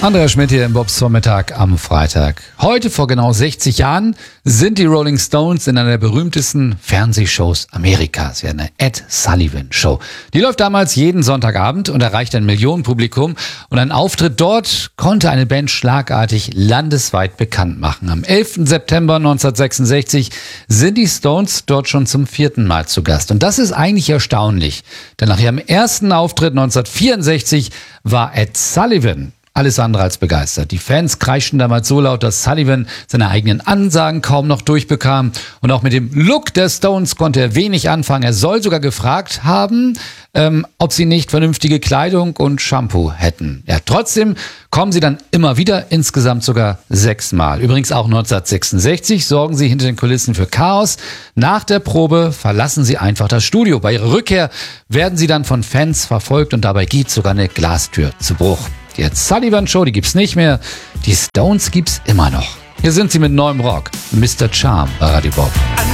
Andreas Schmidt hier im Bobs Vormittag am Freitag. Heute vor genau 60 Jahren sind die Rolling Stones in einer der berühmtesten Fernsehshows Amerikas, ja, eine Ed Sullivan Show. Die läuft damals jeden Sonntagabend und erreicht ein Millionenpublikum. Und ein Auftritt dort konnte eine Band schlagartig landesweit bekannt machen. Am 11. September 1966 sind die Stones dort schon zum 4. Mal zu Gast. Und das ist eigentlich erstaunlich, denn nach ihrem ersten Auftritt 1964 war Ed Sullivan alles andere als begeistert. Die Fans kreischten damals so laut, dass Sullivan seine eigenen Ansagen kaum noch durchbekam. Und auch mit dem Look der Stones konnte er wenig anfangen. Er soll sogar gefragt haben, ob sie nicht vernünftige Kleidung und Shampoo hätten. Ja, trotzdem kommen sie dann immer wieder, insgesamt sogar 6 Mal. Übrigens auch 1966 sorgen sie hinter den Kulissen für Chaos. Nach der Probe verlassen sie einfach das Studio. Bei ihrer Rückkehr werden sie dann von Fans verfolgt und dabei geht sogar eine Glastür zu Bruch. Die Ed Sullivan Show, die gibt's nicht mehr. Die Stones gibt's immer noch. Hier sind sie mit neuem Rock. Mr. Charm bei Radio Bob.